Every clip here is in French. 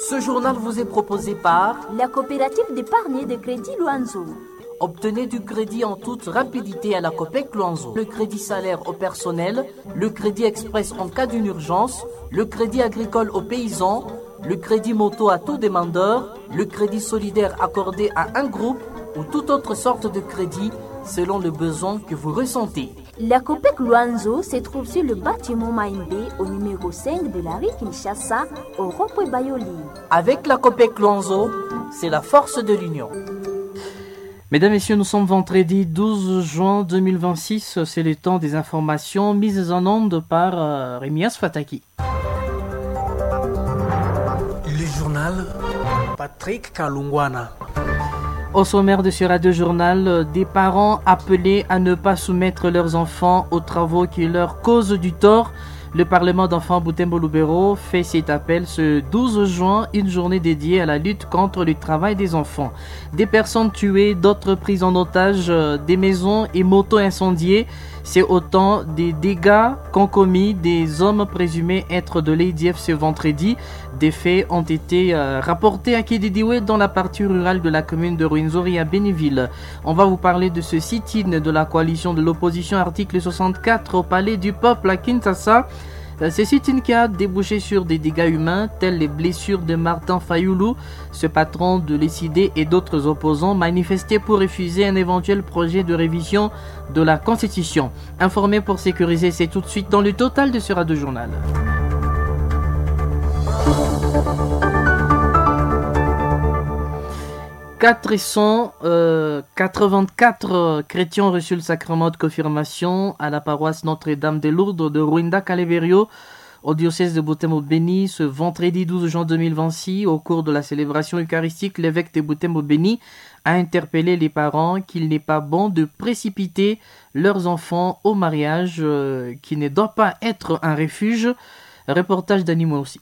Ce journal vous est proposé par la coopérative d'épargne et de crédit Luanzo. Obtenez du crédit en toute rapidité à la Copec Luanzo. Le crédit salaire au personnel, le crédit express en cas d'une urgence, le crédit agricole aux paysans, le crédit moto à tout demandeur, le crédit solidaire accordé à un groupe ou toute autre sorte de crédit selon le besoin que vous ressentez. La Copec Luanzo se trouve sur le bâtiment Maïmbé au numéro 5 de la rue Kinshasa au rond-point Bayoli. Avec la Copec Luanzo, c'est la force de l'union. Mesdames, Messieurs, nous sommes vendredi 12 juin 2026. C'est le temps des informations mises en onde par Rémias Fataki. Le journal Patrick Kalungwana. Au sommaire de ce radio-journal, des parents appelés à ne pas soumettre leurs enfants aux travaux qui leur causent du tort. Le Parlement d'enfants Butembo-Lubero fait cet appel ce 12 juin, une journée dédiée à la lutte contre le travail des enfants. Des personnes tuées, d'autres prises en otage, des maisons et motos incendiées. C'est autant des dégâts qu'ont commis des hommes présumés être de l'ADF ce vendredi. Des faits ont été rapportés à Kididiwe dans la partie rurale de la commune de Rwenzori à Bénéville. On va vous parler de ce sit-in de la coalition de l'opposition article 64 au palais du peuple à Kinshasa. Ce sit-in qui a débouché sur des dégâts humains tels les blessures de Martin Fayoulou, ce patron de l'ECD et d'autres opposants manifestés pour refuser un éventuel projet de révision de la Constitution. Informé pour sécuriser, c'est tout de suite dans le total de ce radio-journal. « 484 chrétiens ont reçu le sacrement de confirmation à la paroisse Notre-Dame de Lourdes de Ruinda-Caleverio au diocèse de Butembo-Beni ce vendredi 12 juin 2026. Au cours de la célébration eucharistique, l'évêque de Butembo-Beni a interpellé les parents qu'il n'est pas bon de précipiter leurs enfants au mariage qui ne doit pas être un refuge. Reportage d'Animo aussi.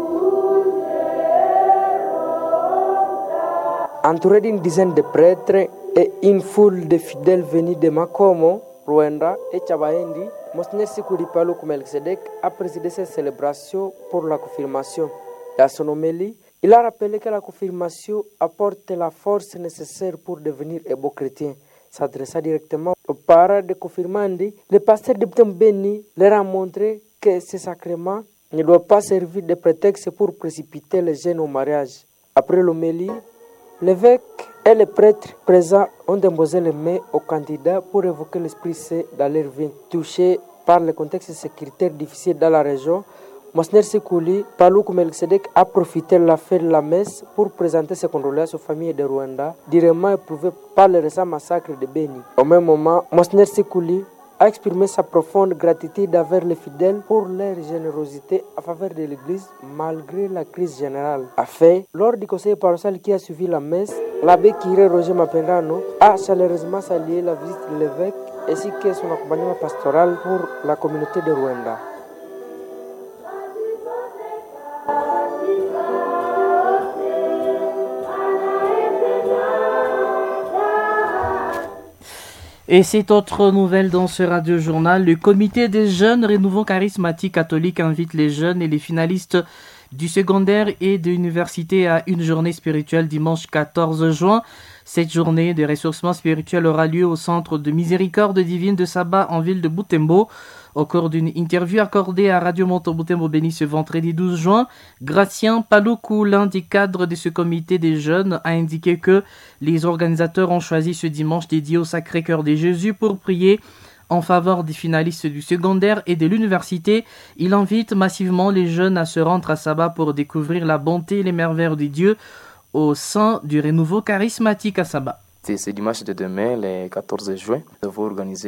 Entouré d'une dizaine de prêtres et une foule de fidèles venus de Makomo, Rwanda et Tchabaendi, Monseigneur Sikuli Paluku Melchizedek a présidé cette célébration pour la confirmation. Dans son homélie, il a rappelé que la confirmation apporte la force nécessaire pour devenir un beau chrétien. S'adressant directement aux parents de confirmandi, le pasteur de Butembo-Beni leur a montré que ce sacrement ne doit pas servir de prétexte pour précipiter les jeunes au mariage. Après l'homélie, l'évêque et les prêtres présents ont déposé les mains aux candidats pour évoquer l'Esprit Saint dans leur vie. Touché par le contexte sécuritaire difficile dans la région, Monseigneur Sikuli Paluku Melchizedek a profité de la fête de la messe pour présenter ses condoléances aux familles de Rwanda, durement éprouvées par le récent massacre de Beni. Au même moment, Monseigneur Sikuli a exprimé sa profonde gratitude envers les fidèles pour leur générosité en faveur de l'Église malgré la crise générale. Enfin, lors du conseil paroissial qui a suivi la messe, l'abbé Kiré Roger Mapendano a chaleureusement salué la visite de l'évêque ainsi que son accompagnement pastoral pour la communauté de Rwanda. Et c'est autre nouvelle dans ce radio-journal. Le comité des jeunes Renouveau Charismatique Catholique invite les jeunes et les finalistes du secondaire et de l'université à une journée spirituelle dimanche 14 juin. Cette journée de ressourcement spirituel aura lieu au centre de miséricorde divine de Saba en ville de Butembo. Au cours d'une interview accordée à Radio Monto Butembo-Beni ce vendredi 12 juin, Gratien Paluku, l'un des cadres de ce comité des jeunes, a indiqué que les organisateurs ont choisi ce dimanche dédié au Sacré-Cœur de Jésus pour prier en faveur des finalistes du secondaire et de l'université. Il invite massivement les jeunes à se rendre à Saba pour découvrir la bonté et les merveilles de Dieu au sein du renouveau charismatique à Saba. C'est dimanche de demain, le 14 juin, nous avons organisé